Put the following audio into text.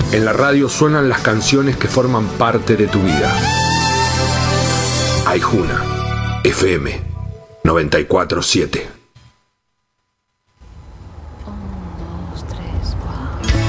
En la radio suenan las canciones que forman parte de tu vida. Aijuna, FM 94.7.